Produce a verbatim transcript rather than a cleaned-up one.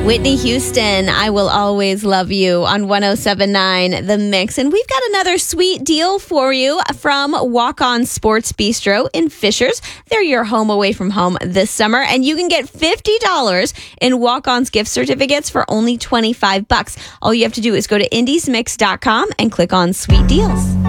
Whitney Houston, I Will Always Love You on one oh seven point nine The Mix. And we've got another sweet deal for you from Walk On Sports Bistro in Fishers. They're your home away from home this summer, and you can get fifty dollars in Walk On's gift certificates for only twenty-five bucks. All you have to do is go to indies mix dot com and click on Sweet Deals.